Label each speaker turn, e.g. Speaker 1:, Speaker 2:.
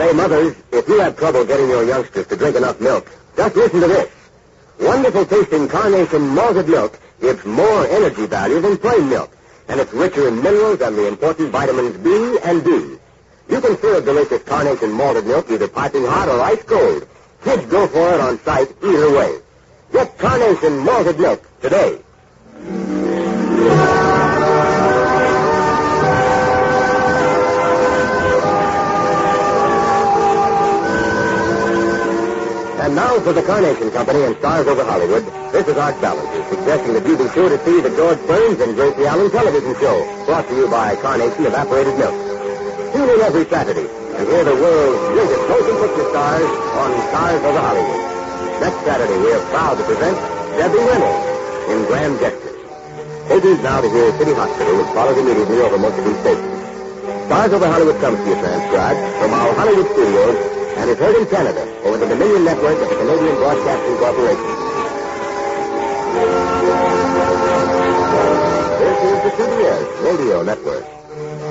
Speaker 1: Hey, mothers, if you have trouble getting your youngsters to drink enough milk, just listen to this. Wonderful tasting Carnation malted milk gives more energy value than plain milk, and it's richer in minerals and the important vitamins B and D. You can serve delicious Carnation malted milk either piping hot or ice cold. Kids go for it on sight either way. Get Carnation malted milk today. And now for the Carnation Company and Stars Over Hollywood, this is Art Ballinger suggesting that you be sure to see the George Burns and Gracie Allen television show, brought to you by Carnation Evaporated Milk. Tune in every Saturday and hear the world's greatest motion picture stars on Stars Over Hollywood. Next Saturday, we are proud to present Debbie Reynolds in Grand Gestures. Stay tuned now to hear City Hospital, which follows immediately over most of these stations. Stars Over Hollywood comes to you transcribed from our Hollywood studios and is heard in Canada over the Dominion Network of the Canadian Broadcasting Corporation. This is the CBS Radio Network.